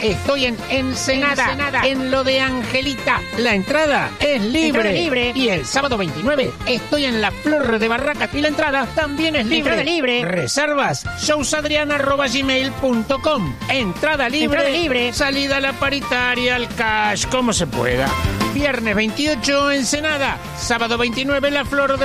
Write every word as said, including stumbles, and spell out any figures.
estoy en Ensenada, Ensenada, en lo de Angelita. La entrada es libre. Entrada libre. Y el sábado veintinueve estoy en la Flor de Barracas y la entrada también es libre. Entrada libre. Reservas showsadrian arroba gmail punto com. Entrada libre. Entrada libre. Salida a la paritaria, al cash, como se pueda. Viernes veintiocho, Ensenada. Sábado veintinueve, la Flor de